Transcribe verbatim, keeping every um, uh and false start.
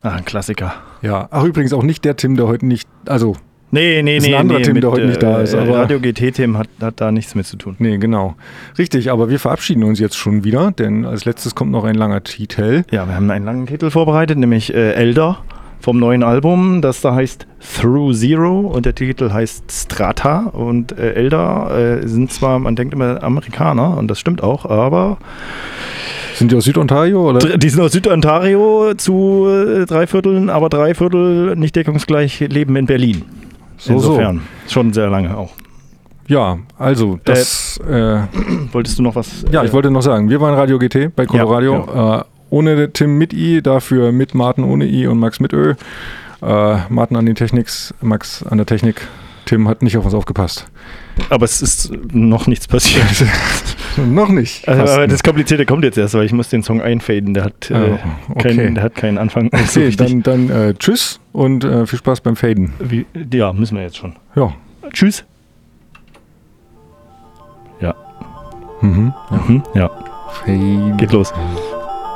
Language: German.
Ah, ein Klassiker. Ja, ach übrigens auch nicht der Tim, der heute nicht, also Nee, nee, ist nee. ein anderer nee, Tim, mit, der heute nicht da ist. Äh, Aber Radio G T-Tim hat, hat da nichts mit zu tun. Nee, genau. Richtig, aber wir verabschieden uns jetzt schon wieder, denn als letztes kommt noch ein langer Titel. Ja, wir haben einen langen Titel vorbereitet, nämlich äh, Elder vom neuen Album, das da heißt Through Zero und der Titel heißt Strata. Und äh, Elder äh, sind zwar, man denkt immer Amerikaner und das stimmt auch, aber Sind die aus Südontario, oder? die sind aus Südontario zu äh, drei Vierteln, aber drei Viertel nicht deckungsgleich leben in Berlin. So, Insofern, schon sehr lange auch. Ja, also das... Äh, Wolltest du noch was? ja, ich wollte noch sagen, wir waren Radio G T bei Coloradio. Ja, Äh, ohne Tim mit I, dafür mit Martin ohne I und Max mit Ö. Äh, Martin an den Techniks, Max an der Technik. Tim hat nicht auf uns aufgepasst. Aber es ist noch nichts passiert. Noch nicht. Also, aber das Komplizierte kommt jetzt erst, weil ich muss den Song einfaden. Der hat, äh, Oh, okay. keinen, der hat keinen Anfang. So Okay, richtig. dann, dann äh, tschüss und äh, viel Spaß beim Faden. Wie, ja, müssen wir jetzt schon. Ja. Tschüss. Ja. Mhm. Mhm. Ja. Fade. Geht los.